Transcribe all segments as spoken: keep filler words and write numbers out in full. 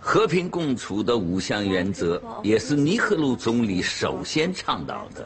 和平共处的五项原则也是尼赫鲁总理首先倡导的。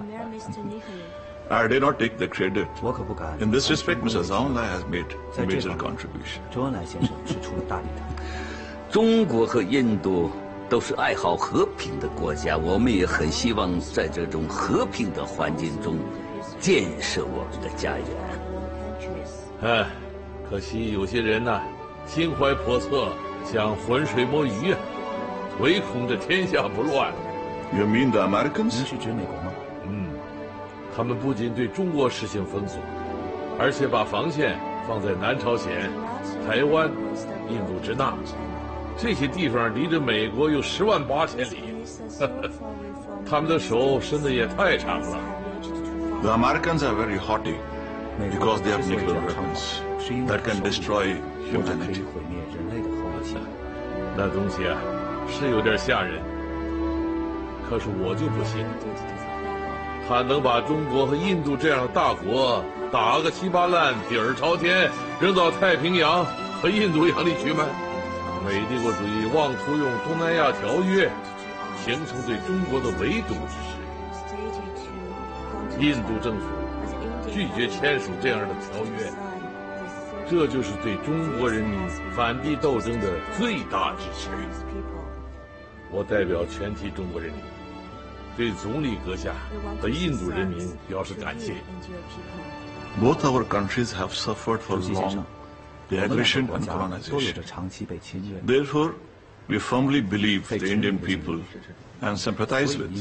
I did not take the credit. 我可不敢。 In this respect, Mister Zhao Enlai has made a major contribution. 周恩来先生是出了大力的。 中国和印度都是爱好和平的国家，我们也很希望在这种和平的环境中建设我们的家园。 哎，可惜有些人呐、啊，心怀叵测，想浑水摸鱼啊，唯恐这天下不乱。 You mean the Americans? 您是指美国吗？ 嗯，他们不仅对中国实行封锁，而且把防线放在南朝鲜、台湾、印度支那。 这些地方离着美国有十万八千里，呵呵，他们的手伸得也太长了。 The Americans are very haughty because they have nuclear weapons that can destroy humanity. 毁灭人类的核武器。 那东西啊，是有点吓人。可是我就不信，他能把中国和印度这样的大国打个稀巴烂，底儿朝天，扔到太平洋和印度洋里去吗？ 美帝国主义妄图用东南亚条约形成对中国的围堵之势。印度政府拒绝签署这样的条约，这就是对中国人民反帝斗争的最大支持。我代表全体中国人民，对总理阁下和印度人民表示感谢。 Both our countries have suffered for long. The aggression and colonization. Therefore, we firmly believe the Indian people and sympathize with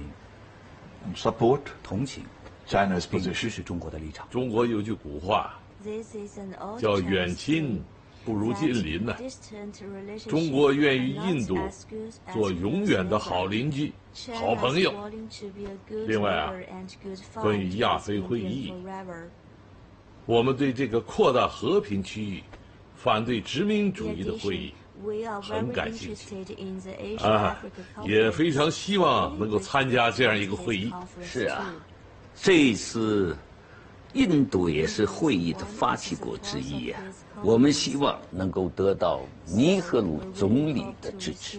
and support China's position. 中国有句古话，叫远亲不如近邻呐。中国愿与印度做永远的好邻居、好朋友。另外啊，关于亚非会议。 我们对这个扩大和平区域、反对殖民主义的会议很感兴趣啊，也非常希望能够参加这样一个会议。 是啊，这一次印度也是会议的发起国之一啊，我们希望能够得到尼赫鲁总理的支持。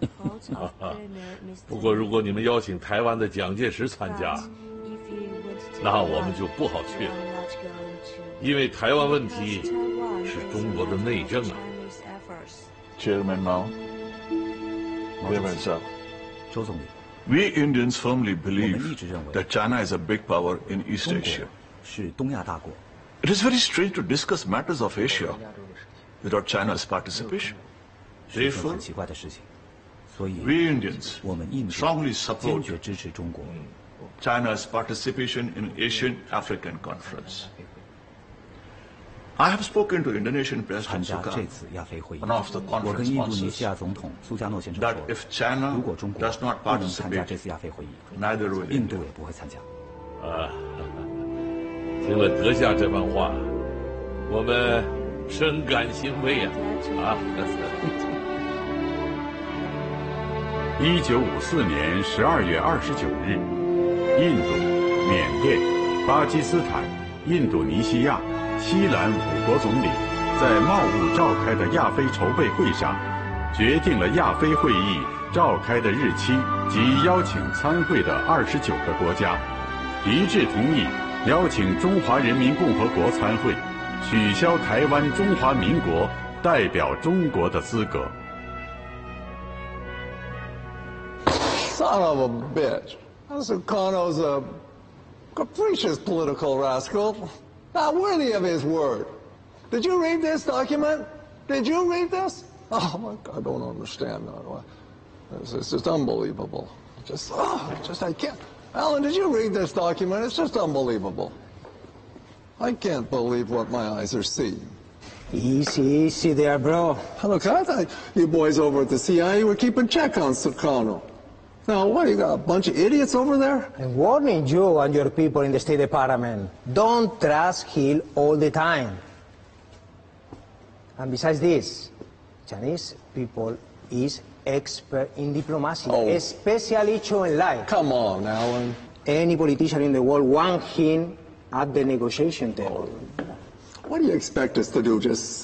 不过，如果你们邀请台湾的蒋介石参加，那我们就不好去了。 因为台湾问题是中国的内政啊。 Chairman Mao, Chairman Zhao, 周总理 we Indians firmly believe that China is a big power in East Asia. 是东亚大国。 It is very strange to discuss matters of Asia without China's participation. 是很奇怪的事情。所以 we Indians 我们印度 strongly 坚 support 决支持中国 China's participation in Asian-African Conference. I have spoken to Indonesian 参 President 加 Sukarno, 这次亚非会议。 one of the 我跟 conference 印度尼西 sponsors, 亚总统苏加诺先生 that 说， if China 如果中国 does not 不能参加 participate, 这次亚非会议， neither will 印度 India. 也不会参加。 啊，听了阁下这番话，我们深感欣慰呀！啊， 一九五四年十二月二十九日，印度、缅甸、巴基斯坦、印度尼西亚、西兰五国总理在茂务召开的亚非筹备会上，决定了亚非会议召开的日期及邀请参会的二十九个国家，一致同意邀请中华人民共和国参会，取消台湾中华民国代表中国的资格。 Son of a bitch. Sukarno's a capricious political rascal, not worthy of his word. Did you read this document? Did you read this? Oh, my God, I don't understand. It's, it's just unbelievable. Just, oh, just, I can't. Alan, did you read this document? It's just unbelievable. I can't believe what my eyes are seeing. Easy, easy there, bro. Look, I thought you boys over at the C I A were keeping check on Sukarno. Now, what, you got a bunch of idiots over there? I'm warning you and your people in the State Department. Don't trust him all the time. And besides this, Chinese people is expert in diplomacy, Oh. especially Zhou Enlai. Come on, Alan. Any politician in the world want him at the negotiation table. What do you expect us to do, just